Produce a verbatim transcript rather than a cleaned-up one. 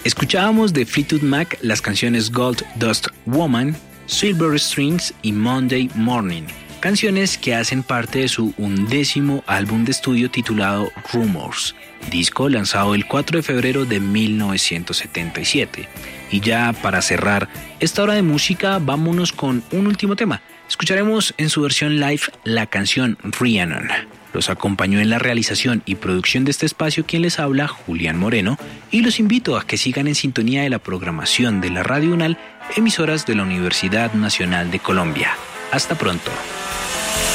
Escuchábamos de Fleetwood Mac las canciones Gold Dust Woman, Silver Strings y Monday Morning, canciones que hacen parte de su undécimo álbum de estudio titulado Rumors, disco lanzado el cuatro de febrero de mil novecientos setenta y siete. Y ya para cerrar esta hora de música, vámonos con un último tema. Escucharemos en su versión live la canción Rhiannon. Los acompañó en la realización y producción de este espacio quien les habla, Julián Moreno, y los invito a que sigan en sintonía de la programación de la Radio UNAL, emisoras de la Universidad Nacional de Colombia. Hasta pronto.